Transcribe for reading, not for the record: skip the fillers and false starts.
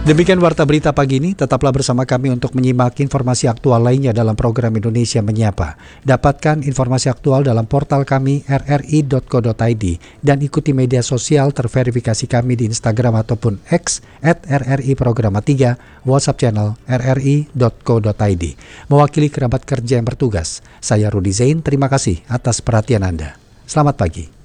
Demikian Warta Berita Pagi ini, tetaplah bersama kami untuk menyimak informasi aktual lainnya dalam program Indonesia Menyapa. Dapatkan informasi aktual dalam portal kami rri.co.id dan ikuti media sosial terverifikasi kami di Instagram ataupun X @RRI Programa 3, WhatsApp channel rri.co.id. Mewakili kerabat kerja yang bertugas, saya Rudi Zain, terima kasih atas perhatian Anda. Selamat pagi.